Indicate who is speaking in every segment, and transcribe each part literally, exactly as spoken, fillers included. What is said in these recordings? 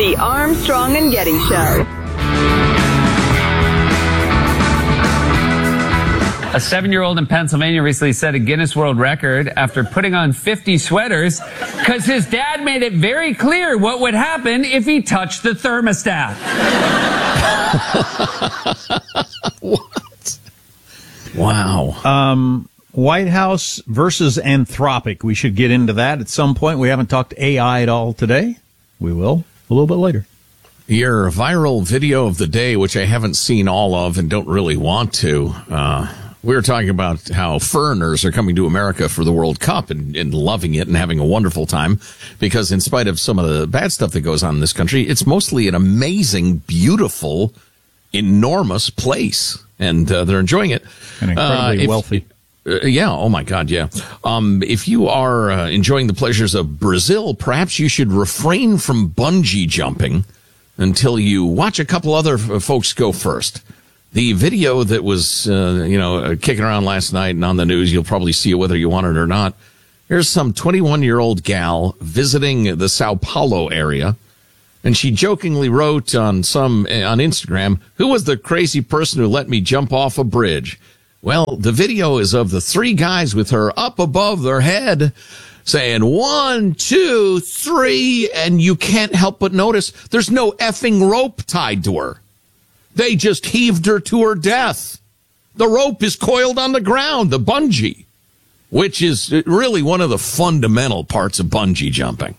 Speaker 1: The Armstrong and Getty Show.
Speaker 2: A seven-year-old in Pennsylvania recently set a Guinness World Record after putting on fifty sweaters because his dad made it very clear what would happen if he touched the thermostat.
Speaker 3: What? Wow.
Speaker 4: Um, White House versus Anthropic. We should get into that at some point. We haven't talked A I at all today. We will a little bit later.
Speaker 3: Your viral video of the day, which I haven't seen all of and don't really want to, uh, we were talking about how foreigners are coming to America for the World Cup and, and loving it and having a wonderful time because in spite of some of the bad stuff that goes on in this country, it's mostly an amazing, beautiful, enormous place. And uh, they're enjoying it.
Speaker 4: And incredibly
Speaker 3: uh, if,
Speaker 4: wealthy.
Speaker 3: Uh, yeah. Oh, my God. Yeah. Um, if you are uh, enjoying the pleasures of Brazil, perhaps you should refrain from bungee jumping until you watch a couple other f- folks go first. The video that was, uh, you know, kicking around last night and on the news, you'll probably see it whether you want it or not. Here's some twenty-one-year-old gal visiting the Sao Paulo area. And she jokingly wrote on some on Instagram, "Who was the crazy person who let me jump off a bridge?" Well, the video is of the three guys with her up above their head saying one, two, three, and you can't help but notice there's no effing rope tied to her. They just heaved her to her death. The rope is coiled on the ground, the bungee, which is really one of the fundamental parts of bungee jumping.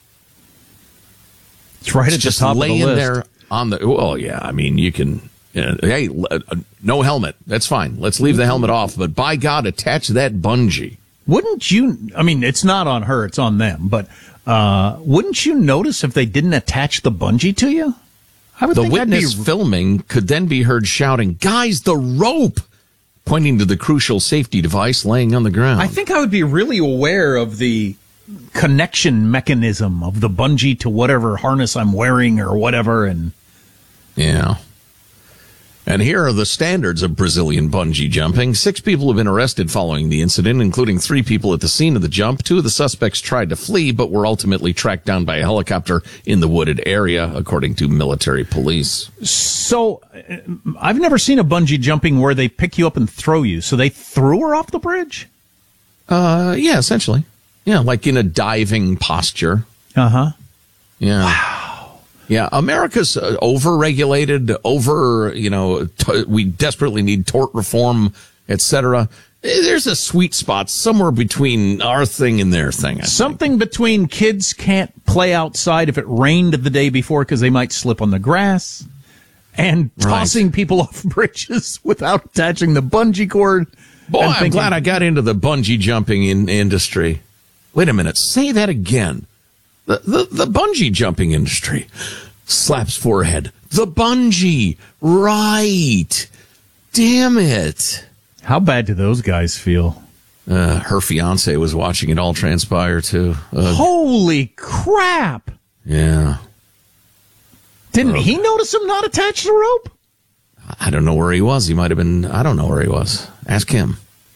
Speaker 4: It's right
Speaker 3: it's
Speaker 4: at
Speaker 3: just
Speaker 4: the top
Speaker 3: laying
Speaker 4: of the list.
Speaker 3: there on the. Well, yeah, I mean, you can. You know, hey, uh, no helmet. That's fine. Let's leave the helmet off. But by God, attach that bungee.
Speaker 4: Wouldn't you? I mean, it's not on her; it's on them. But uh, wouldn't you notice if they didn't attach the bungee to you? I would
Speaker 3: the
Speaker 4: think
Speaker 3: witness
Speaker 4: be...
Speaker 3: filming could then be heard shouting, "Guys, the rope!" pointing to the crucial safety device laying on the ground.
Speaker 4: I think I would be really aware of the connection mechanism of the bungee to whatever harness I'm wearing or whatever. And
Speaker 3: yeah. And here are the standards of Brazilian bungee jumping. Six people have been arrested following the incident, including three people at the scene of the jump. Two of the suspects tried to flee, but were ultimately tracked down by a helicopter in the wooded area, according to military police.
Speaker 4: So I've never seen a bungee jumping where they pick you up and throw you. So they threw her off the bridge?
Speaker 3: Uh, yeah, essentially. Yeah, like in a diving posture.
Speaker 4: Uh-huh.
Speaker 3: Yeah. Wow. Yeah, America's uh, over-regulated, over, you know, t- we desperately need tort reform, et cetera. There's a sweet spot somewhere between our thing and their thing. I
Speaker 4: Something
Speaker 3: think.
Speaker 4: between kids can't play outside if it rained the day before because they might slip on the grass, and tossing right. people off bridges without attaching the bungee cord.
Speaker 3: Boy, I'm
Speaker 4: thinking,
Speaker 3: glad I got into the bungee jumping in industry. Wait a minute, say that again. The, the the bungee jumping industry. Slaps forehead. The bungee. Right. Damn it.
Speaker 4: How bad do those guys feel?
Speaker 3: Uh, her fiance was watching it all transpire, too. Uh,
Speaker 4: Holy crap.
Speaker 3: Yeah.
Speaker 4: Didn't
Speaker 3: uh,
Speaker 4: he notice him not attached to the rope?
Speaker 3: I don't know where he was. He might have been, I don't know where he was. Ask him.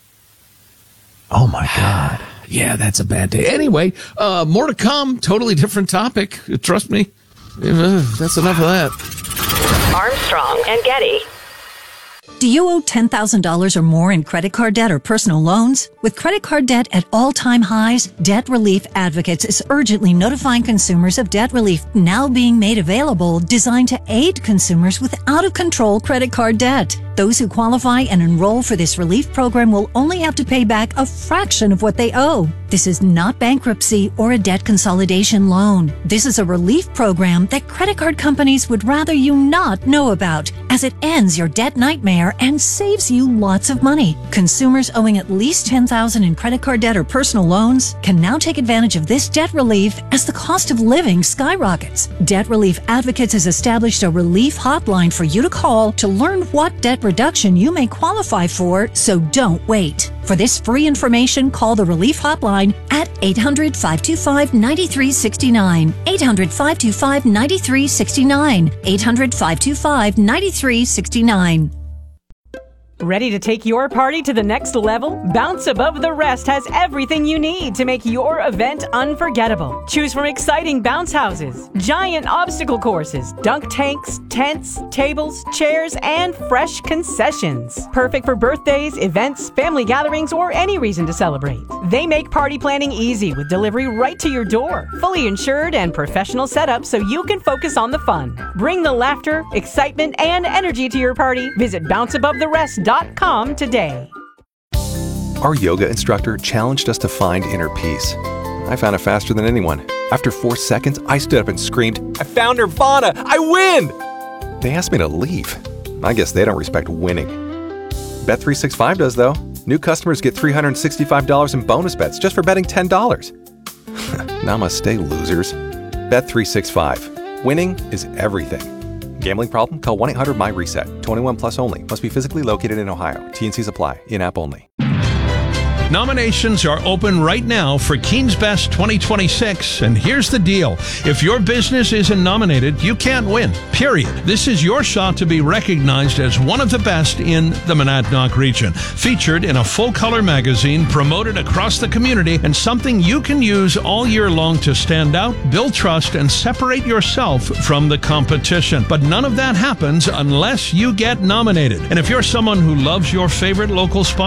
Speaker 4: Oh, my God.
Speaker 3: Yeah, that's a bad day. Anyway, uh, more to come. Totally different topic. Trust me. Uh, that's enough of that.
Speaker 1: Armstrong and Getty.
Speaker 5: Do you owe ten thousand dollars or more in credit card debt or personal loans? With credit card debt at all-time highs, Debt Relief Advocates is urgently notifying consumers of debt relief now being made available, designed to aid consumers with out-of-control credit card debt. Those who qualify and enroll for this relief program will only have to pay back a fraction of what they owe. This is not bankruptcy or a debt consolidation loan. This is a relief program that credit card companies would rather you not know about, as it ends your debt nightmare and saves you lots of money. Consumers owing at least ten thousand dollars in credit card debt or personal loans can now take advantage of this debt relief as the cost of living skyrockets. Debt Relief Advocates has established a relief hotline for you to call to learn what debt reduction you may qualify for, so don't wait. For this free information, call the Relief Hotline at eight hundred, five two five, nine three six nine, eight hundred, five two five, nine three six nine, eight hundred, five two five, nine three six nine.
Speaker 6: Ready to take your party to the next level? Bounce Above the Rest has everything you need to make your event unforgettable. Choose from exciting bounce houses, giant obstacle courses, dunk tanks, tents, tables, chairs, and fresh concessions. Perfect for birthdays, events, family gatherings, or any reason to celebrate. They make party planning easy with delivery right to your door. Fully insured and professional setup so you can focus on the fun. Bring the laughter, excitement, and energy to your party. Visit bounce above the rest dot com today.
Speaker 7: Our yoga instructor challenged us to find inner peace. I found it faster than anyone. After four seconds, I stood up and screamed, "I found Nirvana! I win!" They asked me to leave. I guess they don't respect winning. Bet three sixty-five does, though. New customers get three hundred sixty-five dollars in bonus bets just for betting ten dollars. Namaste, losers. Bet three sixty-five. Winning is everything. Gambling problem? Call one eight hundred my reset. twenty-one plus only. Must be physically located in Ohio. T and Cs apply. In-app only.
Speaker 8: Nominations are open right now for Keen's Best twenty twenty-six, and here's the deal. If your business isn't nominated, you can't win, period. This is your shot to be recognized as one of the best in the Monadnock region. Featured in a full-color magazine, promoted across the community, and something you can use all year long to stand out, build trust, and separate yourself from the competition. But none of that happens unless you get nominated. And if you're someone who loves your favorite local spot,